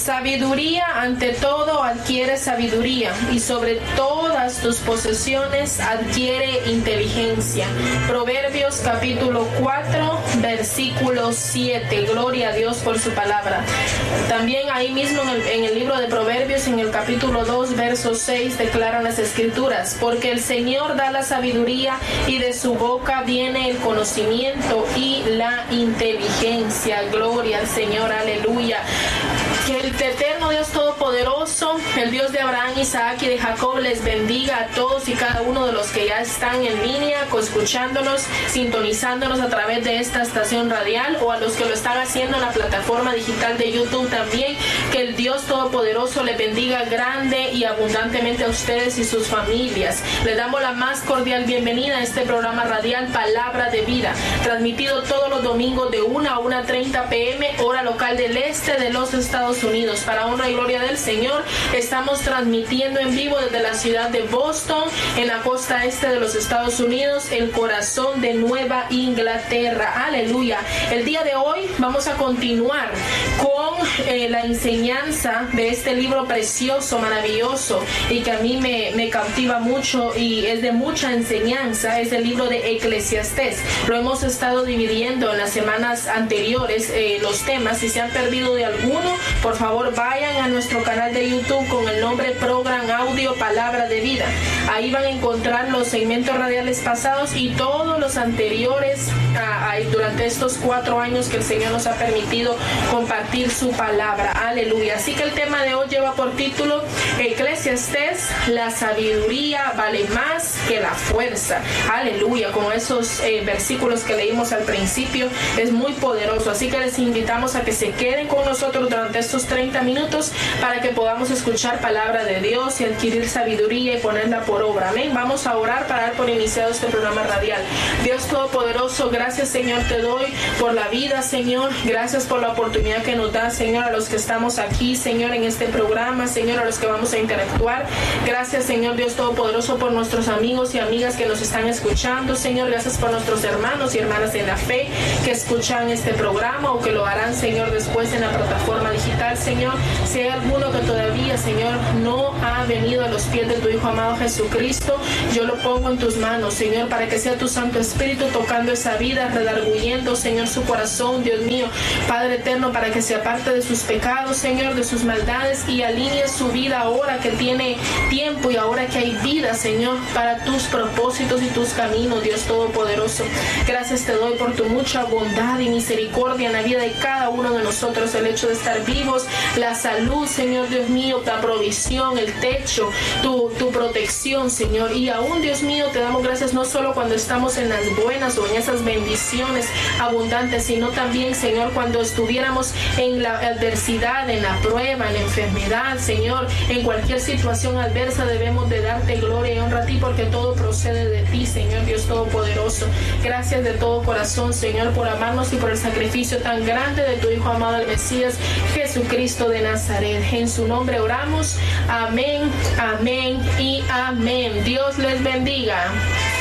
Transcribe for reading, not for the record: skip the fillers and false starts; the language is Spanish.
Sabiduría ante todo adquiere sabiduría, y sobre todas tus posesiones adquiere inteligencia. Proverbios capítulo 4, versículo 7. Gloria a Dios por su palabra. También ahí mismo en el libro de Proverbios, en el capítulo 2, verso 6, declaran las escrituras: porque el Señor da la sabiduría, y de su boca viene el conocimiento y la inteligencia. Gloria al Señor, aleluya. Que el eterno Dios Todopoderoso, el Dios de Abraham, Isaac y de Jacob, les bendiga a todos y cada uno de los que ya están en línea, escuchándonos, sintonizándonos a través de esta estación radial, o a los que lo están haciendo en la plataforma digital de YouTube también. Que el Dios Todopoderoso les bendiga grande y abundantemente a ustedes y sus familias. Les damos la más cordial bienvenida a este programa radial Palabra de Vida, transmitido todos los domingos de 1 a 1:30 p.m. hora local del este de los Estados Unidos. Para honra y gloria del Señor, estamos transmitiendo en vivo desde la ciudad de Boston, en la costa este de los Estados Unidos, el corazón de Nueva Inglaterra. Aleluya. El día de hoy vamos a continuar con la enseñanza de este libro precioso, maravilloso, y que a mí me cautiva mucho y es de mucha enseñanza. Es el libro de Eclesiastés. Lo hemos estado dividiendo en las semanas anteriores, los temas. Si se han perdido de alguno, por favor vayan a nuestro canal de YouTube con el nombre Program Audio Palabra de Vida. Ahí van a encontrar los segmentos radiales pasados y todos los anteriores durante estos 4 años que el Señor nos ha permitido compartir su palabra. Aleluya. Así que el tema de hoy lleva por título Eclesiastés: la sabiduría vale más que la fuerza. Aleluya. Con esos versículos que leímos al principio, es muy poderoso. Así que les invitamos a que se queden con nosotros durante estos 30 minutos para que podamos escuchar palabra de Dios y adquirir sabiduría y ponerla por obra. Amén. Vamos a orar para dar por iniciado este programa radial. Dios Todopoderoso, gracias, Señor, te doy por la vida, Señor. Gracias por la oportunidad que nos da, Señor, a los que estamos aquí, Señor, en este programa, Señor, a los que vamos a interactuar. Gracias, Señor Dios Todopoderoso, por nuestros amigos y amigas que nos están escuchando, Señor. Gracias por nuestros hermanos y hermanas en la fe que escuchan este programa o que lo harán, Señor, después en la plataforma digital, Señor. Si hay alguno que todavía, Señor, no ha venido a los pies de tu Hijo amado Jesucristo, yo lo pongo en tus manos, Señor, para que sea tu Santo Espíritu tocando esa vida, redarguyendo, Señor, su corazón, Dios mío, Padre eterno, para que se aparte de sus pecados, Señor, de sus maldades, y alinee su vida ahora que tiene tiempo y ahora que hay vida, Señor, para tus propósitos y tus caminos, Dios Todopoderoso. Gracias te doy por tu mucha bondad y misericordia en la vida de cada uno de nosotros, el hecho de estar vivos, la salud, Señor Dios mío, la provisión, el techo, tu protección, Señor. Y aún, Dios mío, te damos gracias no solo cuando estamos en las buenas o en esas bendiciones abundantes, sino también, Señor, cuando estuviéramos en la adversidad, en la prueba, en la enfermedad, Señor, en cualquier situación adversa, debemos de darte gloria y honra a ti, porque todo procede de ti, Señor Dios Todopoderoso. Gracias de todo corazón, Señor, por amarnos y por el sacrificio tan grande de tu Hijo amado, el Mesías Jesucristo de Nazaret. En su nombre oramos. Amén, amén y amén. Dios les bendiga.